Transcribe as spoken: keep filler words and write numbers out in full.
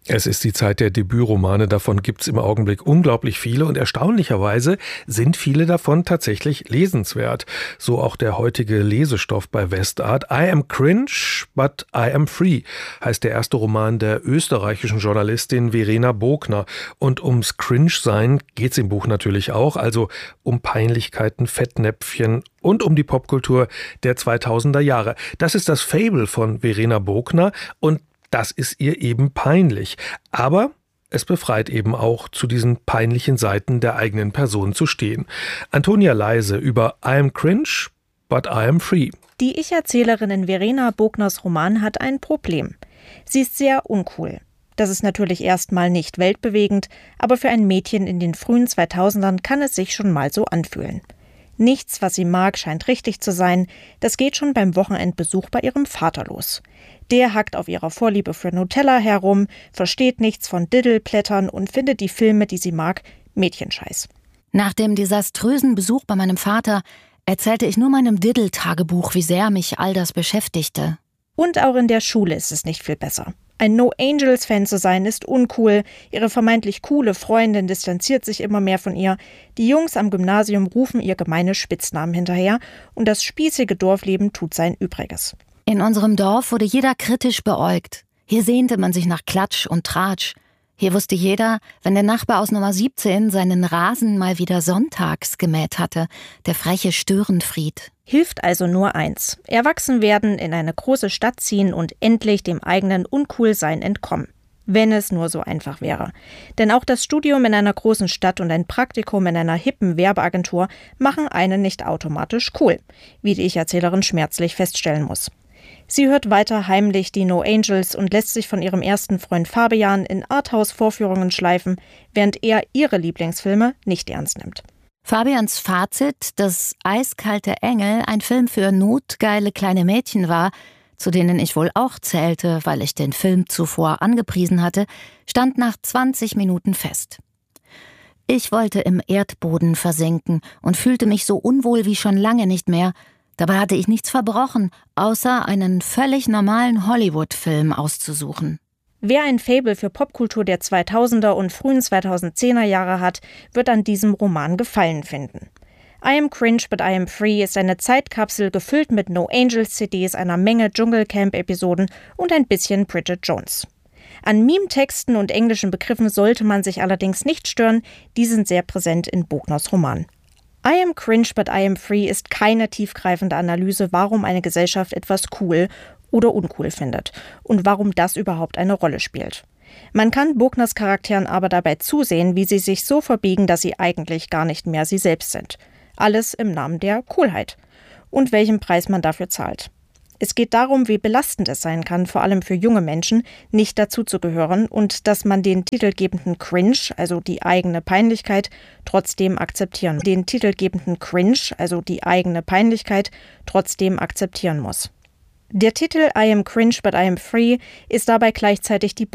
Es ist die Zeit der Debütromane, davon gibt es im Augenblick unglaublich viele und erstaunlicherweise sind viele davon tatsächlich lesenswert. So auch der heutige Lesestoff bei Westart. I am cringe, but I am free heißt der erste Roman der österreichischen Journalistin Verena Bogner. Und ums Cringe-Sein geht es im Buch natürlich auch, also um Peinlichkeiten, Fettnäpfchen und um die Popkultur der zweitausender Jahre. Das ist das Fable von Verena Bogner und das ist ihr eben peinlich. Aber es befreit eben auch, zu diesen peinlichen Seiten der eigenen Person zu stehen. Antonia Leise über I am cringe, but I am free. Die Ich-Erzählerin in Verena Bogners Roman hat ein Problem. Sie ist sehr uncool. Das ist natürlich erstmal nicht weltbewegend, aber für ein Mädchen in den frühen zweitausendern kann es sich schon mal so anfühlen. Nichts, was sie mag, scheint richtig zu sein. Das geht schon beim Wochenendbesuch bei ihrem Vater los. Der hackt auf ihrer Vorliebe für Nutella herum, versteht nichts von Diddle-Blättern und findet die Filme, die sie mag, Mädchenscheiß. Nach dem desaströsen Besuch bei meinem Vater erzählte ich nur meinem Diddle-Tagebuch, wie sehr mich all das beschäftigte. Und auch in der Schule ist es nicht viel besser. Ein No-Angels-Fan zu sein ist uncool. Ihre vermeintlich coole Freundin distanziert sich immer mehr von ihr. Die Jungs am Gymnasium rufen ihr gemeine Spitznamen hinterher. Und das spießige Dorfleben tut sein Übriges. In unserem Dorf wurde jeder kritisch beäugt. Hier sehnte man sich nach Klatsch und Tratsch. Hier wusste jeder, wenn der Nachbar aus Nummer siebzehn seinen Rasen mal wieder sonntags gemäht hatte, der freche Störenfried. Hilft also nur eins: Erwachsen werden, in eine große Stadt ziehen und endlich dem eigenen Uncoolsein entkommen. Wenn es nur so einfach wäre. Denn auch das Studium in einer großen Stadt und ein Praktikum in einer hippen Werbeagentur machen einen nicht automatisch cool, wie die Ich-Erzählerin schmerzlich feststellen muss. Sie hört weiter heimlich die No Angels und lässt sich von ihrem ersten Freund Fabian in Arthouse-Vorführungen schleifen, während er ihre Lieblingsfilme nicht ernst nimmt. Fabians Fazit, dass Eiskalte Engel ein Film für notgeile kleine Mädchen war, zu denen ich wohl auch zählte, weil ich den Film zuvor angepriesen hatte, stand nach zwanzig Minuten fest. Ich wollte im Erdboden versinken und fühlte mich so unwohl wie schon lange nicht mehr. Dabei hatte ich nichts verbrochen, außer einen völlig normalen Hollywood-Film auszusuchen. Wer ein Faible für Popkultur der zweitausender und frühen zweitausendzehner Jahre hat, wird an diesem Roman Gefallen finden. I am cringe, but I am free ist eine Zeitkapsel gefüllt mit No Angels C Ds, einer Menge Dschungelcamp-Episoden und ein bisschen Bridget Jones. An Meme-Texten und englischen Begriffen sollte man sich allerdings nicht stören, die sind sehr präsent in Bogners Roman. I am cringe, but I am free ist keine tiefgreifende Analyse, warum eine Gesellschaft etwas cool oder uncool findet und warum das überhaupt eine Rolle spielt. Man kann Bogners Charakteren aber dabei zusehen, wie sie sich so verbiegen, dass sie eigentlich gar nicht mehr sie selbst sind. Alles im Namen der Coolheit. Und welchen Preis man dafür zahlt. Es geht darum, wie belastend es sein kann, vor allem für junge Menschen, nicht dazuzugehören und dass man den titelgebenden Cringe, also die eigene Peinlichkeit, trotzdem akzeptieren. Den titelgebenden Cringe, also die eigene Peinlichkeit, trotzdem akzeptieren muss. Der Titel I am cringe, but I am free ist dabei gleichzeitig die